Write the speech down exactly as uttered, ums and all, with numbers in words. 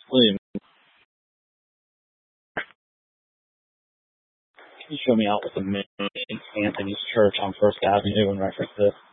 William, can you show me out with the main Anthony's Church on First Avenue in reference to this?